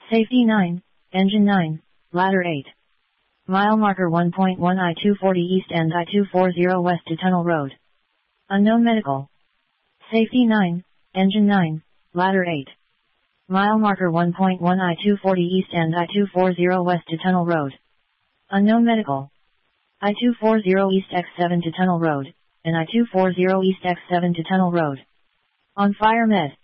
Safety 9, Engine 9, Ladder 8. Mile marker 1.1 I-240 East and I-240 West to Tunnel Road. Unknown medical. Safety 9, Engine 9, Ladder 8. Mile marker 1.1 I-240 East and I-240 West to Tunnel Road. Unknown medical. I-240 East X7 to Tunnel Road, and I-240 East X7 to Tunnel Road. On fire med.